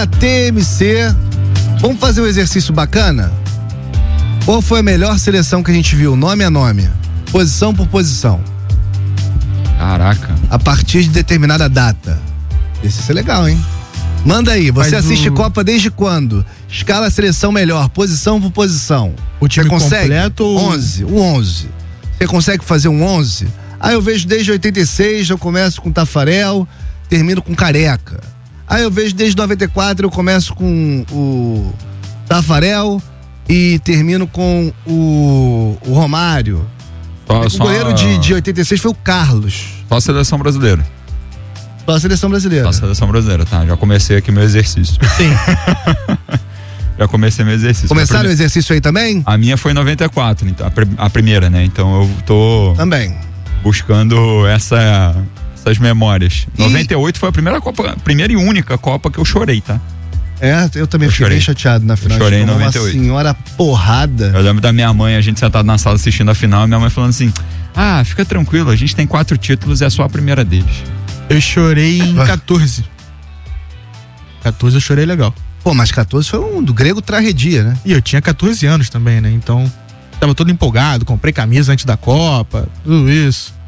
na TMC. Vamos fazer um exercício bacana? Qual foi a melhor seleção que a gente viu? Nome a nome. Posição por posição. Caraca. A partir de determinada data. Esse é legal, hein? Manda aí, você assiste Copa desde quando? Escala a seleção melhor, posição por posição. O time você consegue? completo? 11, um 11. Você consegue fazer um 11? Aí eu vejo desde 86, eu começo com Tafarel, termino com Careca. Aí eu vejo desde 94, eu começo com o Tafarel e termino com o Romário. O goleiro de 86 foi o Carlos. Só a seleção brasileira. Só a seleção brasileira. Só a seleção brasileira, tá? Já comecei aqui meu exercício. Sim. Já comecei meu exercício. Começaram o exercício aí também? A minha foi em 94, então, a primeira, né? Então eu tô também buscando essas memórias. 98 foi a primeira e única Copa que eu chorei, tá? Eu também fiquei bem chateado na final. Eu chorei em 98. Uma senhora porrada. Eu lembro da minha mãe, a gente sentado na sala assistindo a final, e minha mãe falando assim: fica tranquilo, a gente tem 4 títulos e é só a primeira deles. Eu chorei em 14. 14 eu chorei legal. Pô, mas 14 foi um do grego tragédia, né? E eu tinha 14 anos também, né? Então, tava todo empolgado, comprei camisa antes da Copa, tudo isso.